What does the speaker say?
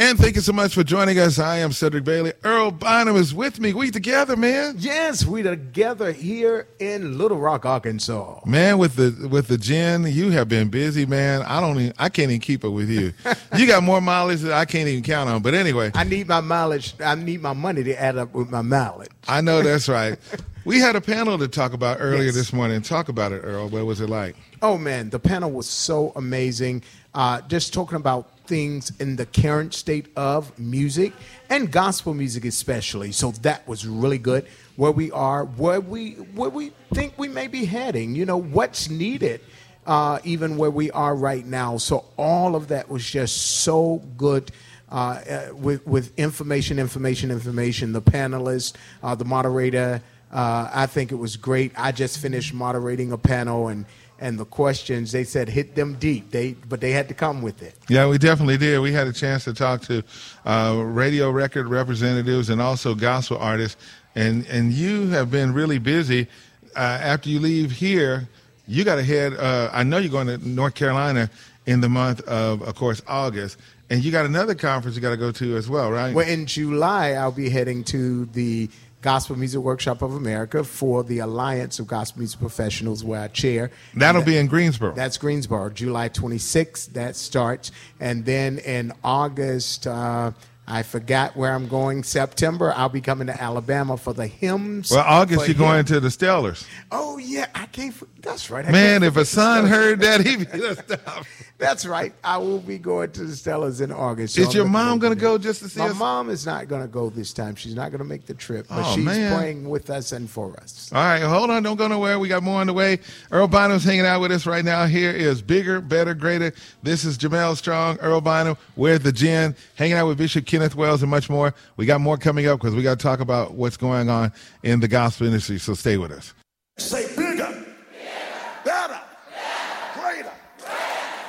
And thank you so much for joining us. I am Cedric Bailey. Earl Bynum is with me. We together, man. Yes, we together here in Little Rock, Arkansas. Man, with the gin, you have been busy, man. I can't even keep up with you. You got more mileage that I can't even count on. But anyway, I need my mileage. I need my money to add up with my mileage. I know that's right. We had a panel to talk about earlier this morning. Talk about it, Earl. What was it like? Oh man, the panel was so amazing. Just talking about things in the current state of music and gospel music especially. So that was really good. Where we are, where we think we may be heading, what's needed, even where we are right now. So all of that was just so good. With information. The panelists, the moderator, I think it was great. I just finished moderating a panel, and the questions, they said hit them deep. But they had to come with it. Yeah, we definitely did. We had a chance to talk to radio record representatives and also gospel artists. And you have been really busy. After you leave here, you got to head. I know you're going to North Carolina in the month of course, August. And you got another conference you got to go to as well, right? Well, in July, I'll be heading to the Gospel Music Workshop of America for the Alliance of Gospel Music Professionals, where I chair. That'll be in Greensboro. That's Greensboro, July 26th. That starts. And then in August, I forgot where I'm going. September, I'll be coming to Alabama for the hymns. Well, August, you're going to the Stellars. Oh, yeah. That's right. Man, if a son heard that, he'd be stop. That's right. I will be going to the Stellars in August. So is your mom going to go just to see us? My mom is not going to go this time. She's not going to make the trip, but she's praying with us and for us. All right, hold on. Don't go nowhere. We got more on the way. Earl Bynum's hanging out with us right now. Here is Bigger, Better, Greater. This is Jamel Strong, Earl Bynum. We're at the Gin, hanging out with Bishop Kenneth Wells and much more. We got more coming up because we got to talk about what's going on in the gospel industry, so stay with us. Say